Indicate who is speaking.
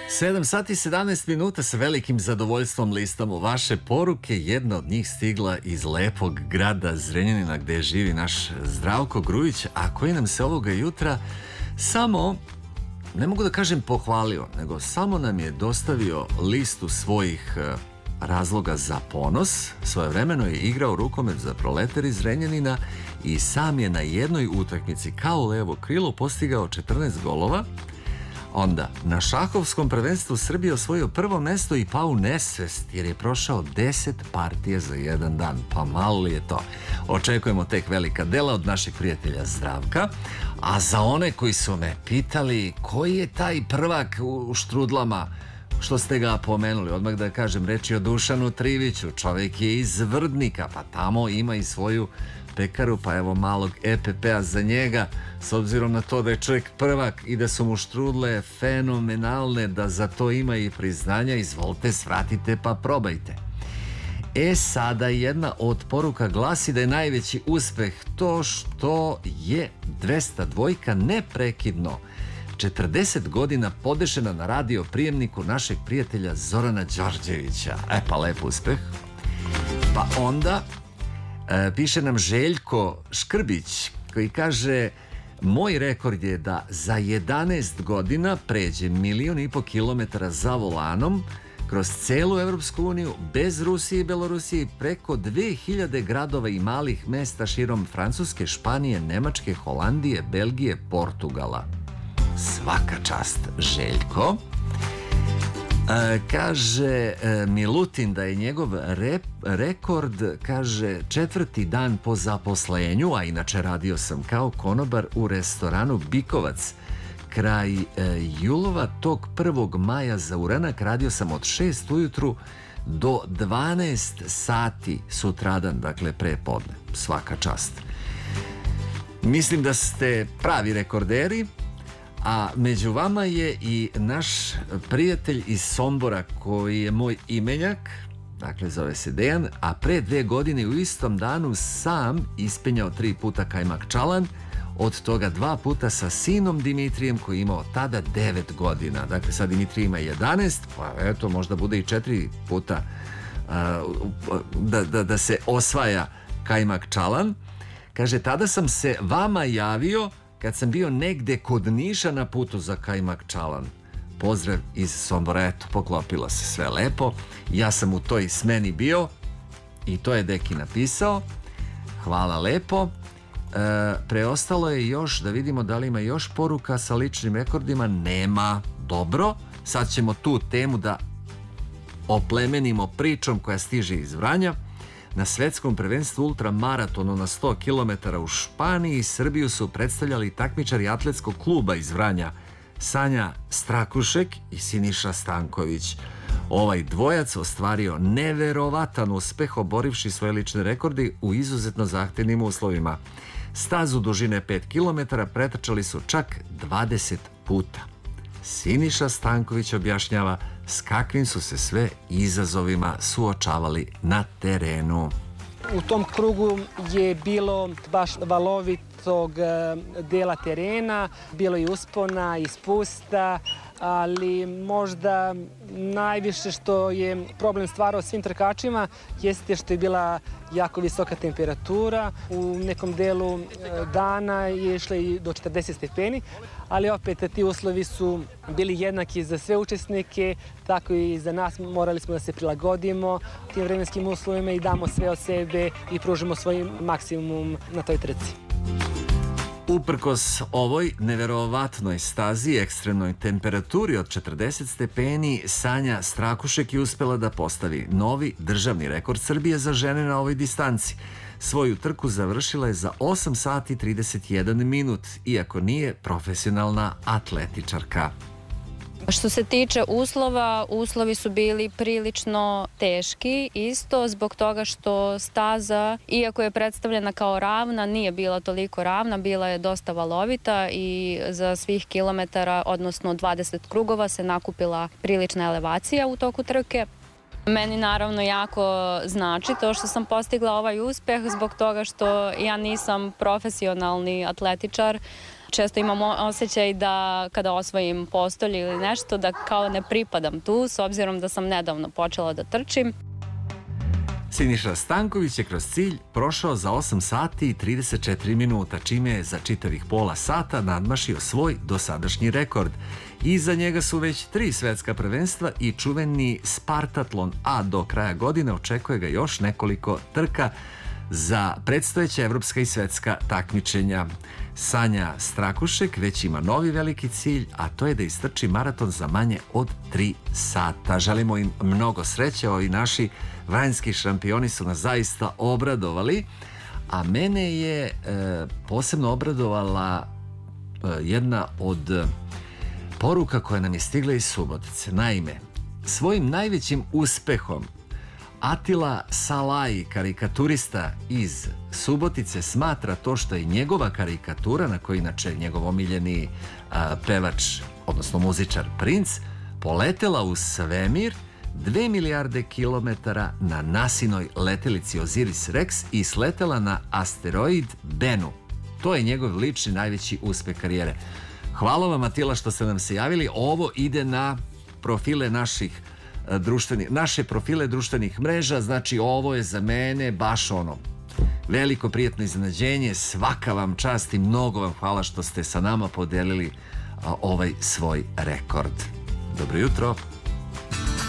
Speaker 1: 7 sati 17 minuta sa velikim zadovoljstvom listamo vaše poruke. Jedna od njih stigla iz lepog grada Zrenjanina gde živi naš Zdravko Grujić, a koji nam se ovoga jutra samo, ne mogu da kažem pohvalio, nego samo nam je dostavio listu svojih razloga za ponos. Svojevremeno je igrao rukomet za Proleter iz Zrenjanina i sam je na jednoj utakmici kao levo krilo postigao 14 golova. Onda, na šahovskom prvenstvu Srbije osvojio prvo mesto i pao u nesvest jer je prošao 10 partija za jedan dan. Pa malo li je to? Očekujemo tek velika dela od našeg prijatelja Zdravka. A za one koji su me pitali koji je taj prvak u štrudlama, što ste ga pomenuli, odmah da kažem, reč je o Dušanu Triviću. Čovjek je iz Vrdnika, pa tamo ima i svoju pekaru, pa evo malog EPP-a za njega, s obzirom na to da je čovjek prvak i da su mu štrudle fenomenalne, da za to ima i priznanja. Izvolite, svratite pa probajte. Sada jedna od poruka glasi da je najveći uspeh to što je 202 neprekidno 40 godina podešena na radio prijemniku našeg prijatelja Zorana Đorđevića. Pa lep uspeh. Pa onda piše nam Željko Škrbić koji kaže: moj rekord je da za 11 godina pređe 1,5 miliona kilometara za volanom kroz celu Evropsku uniju, bez Rusije i Belorusije, preko 2000 gradova i malih mesta širom Francuske, Španije, Nemačke, Holandije, Belgije, Portugala. Svaka čast, Željko. Kaže Milutin da je njegov rekord, kaže, 4. dan po zaposlenju, a inače radio sam kao konobar u restoranu Bikovac kraj Julova, tog 1. maja za uranak radio sam od 6 ujutru do 12 sati sutradan, dakle pre podne. Svaka čast. Mislim da ste pravi rekorderi. A među vama je i naš prijatelj iz Sombora koji je moj imenjak, dakle zove se Dejan, a pre 2 godine u istom danu sam ispenjao 3 puta kajmak čalan, od toga 2 puta sa sinom Dimitrijem koji je imao tada 9 godina. Dakle sad Dimitrij ima 11, pa eto možda bude i 4 puta da se osvaja kajmak čalan. Kaže, tada sam se vama javio kad sam bio negde kod Niša na putu za kajmak čalan. Pozdrav iz Sombora. Eto, poklopilo se sve lepo. Ja sam u toj smeni bio i to je Deki napisao. Hvala lepo. Preostalo je još da vidimo da li ima još poruka sa ličnim rekordima. Nema. Dobro. Sad ćemo tu temu da oplemenimo pričom koja stiže iz Vranja. Na svetskom prvenstvu ultramaratonu na 100 km u Španiji Srbiju su predstavljali takmičari atletskog kluba iz Vranja Sanja Strakušek i Siniša Stanković. Ovaj dvojac ostvario neverovatan uspeh oborivši svoje lične rekorde u izuzetno zahtevnim uslovima. Stazu dužine 5 km pretrčali su čak 20 puta. Siniša Stanković objašnjava s kakvim su se sve izazovima suočavali na terenu.
Speaker 2: U tom krugu je bilo baš valovitog dela terena, bilo i uspona i spusta, ali možda najviše što je problem stvarao svim trkačima jeste što je bila jako visoka temperatura. U nekom delu dana je išla i do 40 stepeni, ali opet ti uslovi su bili jednaki za sve učesnike, tako i za nas. Morali smo da se prilagodimo tim vremenskim uslovima i damo sve od sebe i pružimo svoj maksimum na toj trci.
Speaker 1: Uprkos ovoj neverovatnoj stazi i ekstremnoj temperaturi od 40 stepeni, Sanja Strakušek je uspela da postavi novi državni rekord Srbije za žene na ovoj distanci. Svoju trku završila je za 8 sati 31 minut, iako nije profesionalna atletičarka.
Speaker 3: Što se tiče uslova, uslovi su bili prilično teški, isto zbog toga što staza, iako je predstavljena kao ravna, nije bila toliko ravna, bila je dosta valovita i za svih kilometara, odnosno 20 krugova, se nakupila prilična elevacija u toku trke. Meni naravno jako znači to što sam postigla ovaj uspeh zbog toga što ja nisam profesionalni atletičar. često imam osjećaj da kada osvojim postolje ili nešto, da kao ne pripadam tu, s obzirom da sam nedavno počela da trčim.
Speaker 1: Siniša Stanković je kroz cilj prošao za 8 sati i 34 minuta, čime je za čitavih pola sata nadmašio svoj dosadašnji rekord. Iza njega su već 3 svetska prvenstva i čuveni Spartatlon, a do kraja godine očekuje ga još nekoliko trka za predstojeća evropska i svetska takmičenja. Sanja Strakušek već ima novi veliki cilj, a to je da istrči maraton za manje od 3 sata. Želimo im mnogo sreće, ovi naši vanjski šampioni su nas zaista obradovali, a mene je posebno obradovala jedna od poruka koja nam je stigla iz Subotice. Naime, svojim najvećim uspehom Atila Salaji, karikaturista iz Subotice, smatra to što je njegova karikatura, na kojoj inače njegov omiljeni pevač, odnosno muzičar Princ, poletela u svemir 2 milijarde kilometara na nasinoj letelici Osiris Rex i sletela na asteroid Bennu. To je njegov lični najveći uspeh karijere. Hvala vam, Atila, što ste nam se javili. Ovo ide na profile naše profile društvenih mreža, znači ovo je za mene baš ono veliko prijatno iznenađenje. Svaka vam čast i mnogo vam hvala što ste sa nama podelili ovaj svoj rekord. Dobro jutro.